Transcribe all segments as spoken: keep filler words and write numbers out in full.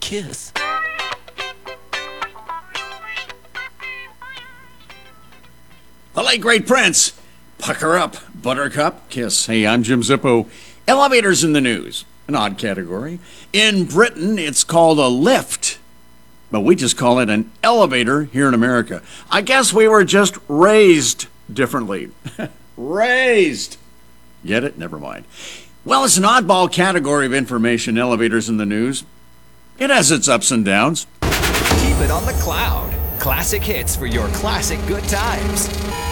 Kiss. The late great Prince. Pucker up, Buttercup, Kiss. Hey, I'm Jim Zippo. Elevators in the news. An odd category. In Britain, it's called a lift, but we just call it an elevator here in America. I guess we were just raised differently. Raised. Get it? Never mind. Well, it's an oddball category of information, elevators in the news. It has its ups and downs. Keep it on the cloud. Classic hits for your classic good times.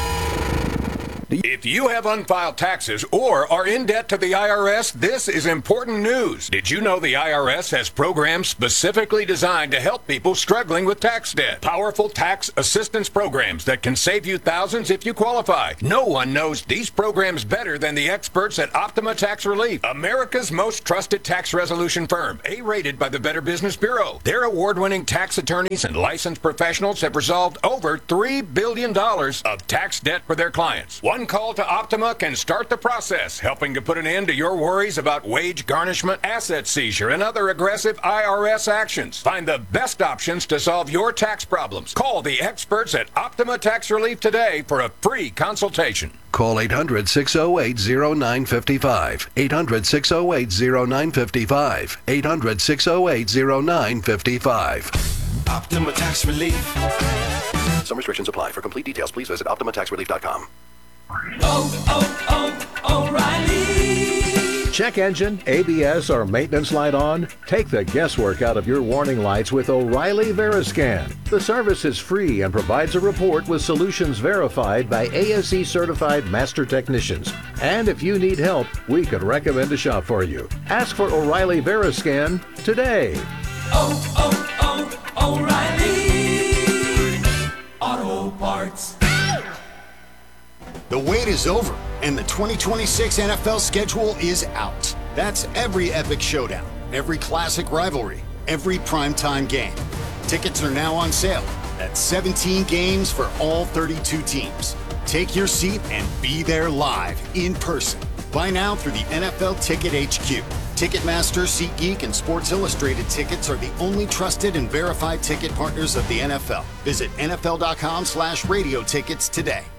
If you have unfiled taxes or are in debt to the I R S, this is important news. Did you know the I R S has programs specifically designed to help people struggling with tax debt? Powerful tax assistance programs that can save you thousands if you qualify. No one knows these programs better than the experts at Optima Tax Relief, America's most trusted tax resolution firm, A-rated by the Better Business Bureau. Their award-winning tax attorneys and licensed professionals have resolved over three billion dollars of tax debt for their clients. One call to Optima can start the process, helping to put an end to your worries about wage garnishment, asset seizure, and other aggressive I R S actions. Find the best options to solve your tax problems. Call the experts at Optima Tax Relief today for a free consultation. Call eight hundred, six oh eight, oh nine five five. eight hundred, six oh eight, oh nine five five. eight hundred, six oh eight, oh nine five five. Optima Tax Relief. Some restrictions apply. For complete details, please visit optima tax relief dot com. Oh, oh, oh, O'Reilly. Check engine, A B S, or maintenance light on? Take the guesswork out of your warning lights with O'Reilly Veriscan. The service is free and provides a report with solutions verified by A S E certified master technicians. And if you need help, we could recommend a shop for you. Ask for O'Reilly Veriscan today. Oh, oh, oh, O'Reilly Auto Parts. The wait is over, and the twenty twenty-six N F L schedule is out. That's every epic showdown, every classic rivalry, every primetime game. Tickets are now on sale. That's seventeen games for all thirty-two teams. Take your seat and be there live, in person. Buy now through the N F L Ticket H Q. Ticketmaster, SeatGeek, and Sports Illustrated tickets are the only trusted and verified ticket partners of the N F L. Visit N F L dot com slash radio tickets today.